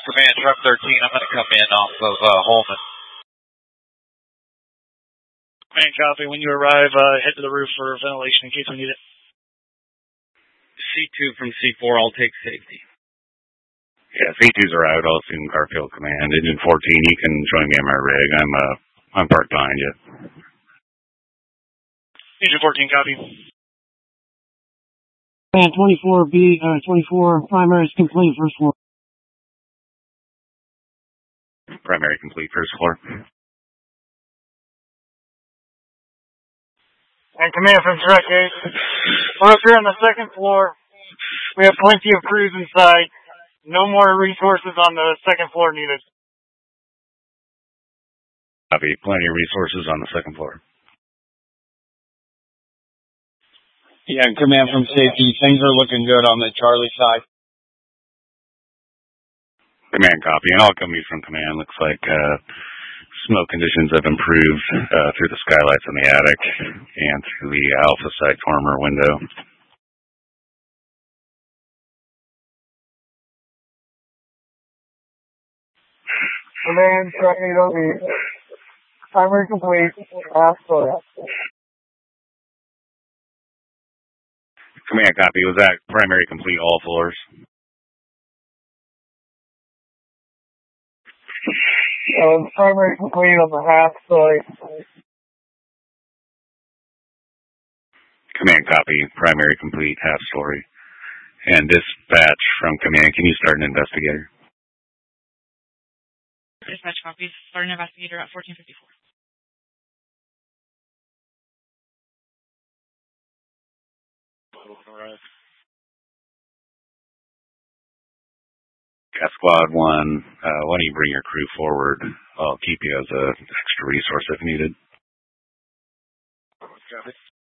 Command Truck 13, I'm going to come in off of Holman. Command copy. When you arrive, head to the roof for ventilation in case we need it. C2 from C4, I'll take safety. Yeah, C2s are out. I'll assume Garfield Command. Engine 14, you can join me on my rig. I'm parked behind you. Engine 14, copy. Command 24B, 24, primary is complete, first floor. Primary complete, first floor. And Command from Truck 8. We're up here on the second floor. We have plenty of crews inside. No more resources on the second floor needed. Copy. Plenty of resources on the second floor. Yeah, Command from safety. Things are looking good on the Charlie side. Command copy. And all companies from command. Looks like smoke conditions have improved through the skylights in the attic and through the Alpha Site Farmer window. Command, Truck 8 OB. Primary complete. Half floor. Command copy. Was that primary complete all floors? Primary complete on the half site. Command copy. Primary complete, half story. And dispatch from command. Can you start an investigator? Dispatch copies. Start an investigator at 1454. Cat Squad 1, why don't you bring your crew forward? I'll keep you as an extra resource if needed.